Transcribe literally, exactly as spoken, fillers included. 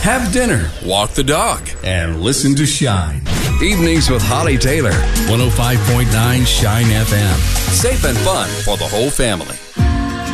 have dinner, walk the dog, and listen to Shine. Evenings with Holly Taylor, one oh five point nine Shine F M. Safe and fun for the whole family.